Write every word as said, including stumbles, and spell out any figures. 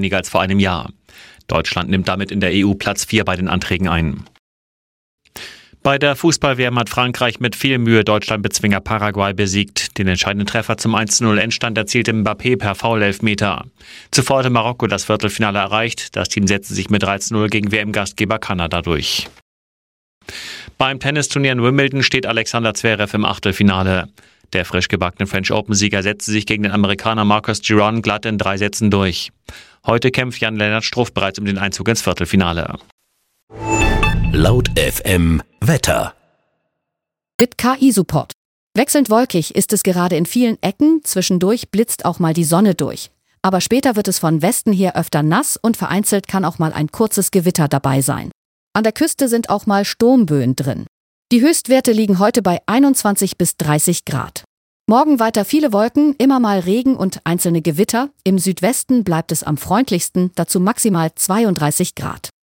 weniger als vor einem Jahr. Deutschland nimmt damit in der E U Platz vier bei den Anträgen ein. Bei der Fußball-W M hat Frankreich mit viel Mühe Deutschland-Bezwinger Paraguay besiegt. Den entscheidenden Treffer zum eins zu null Endstand erzielte Mbappé per Foul-Elfmeter. Zuvor hatte Marokko das Viertelfinale erreicht. Das Team setzte sich mit drei zu null gegen W M-Gastgeber Kanada durch. Beim Tennisturnier in Wimbledon steht Alexander Zverev im Achtelfinale. Der frisch gebackene French Open-Sieger setzte sich gegen den Amerikaner Marcus Giron glatt in drei Sätzen durch. Heute kämpft Jan-Lennart Struff bereits um den Einzug ins Viertelfinale. Laut F M Wetter. Mit K I-Support. Wechselnd wolkig ist es gerade in vielen Ecken, zwischendurch blitzt auch mal die Sonne durch. Aber später wird es von Westen her öfter nass und vereinzelt kann auch mal ein kurzes Gewitter dabei sein. An der Küste sind auch mal Sturmböen drin. Die Höchstwerte liegen heute bei einundzwanzig bis dreißig Grad. Morgen weiter viele Wolken, immer mal Regen und einzelne Gewitter. Im Südwesten bleibt es am freundlichsten, dazu maximal zweiunddreißig Grad.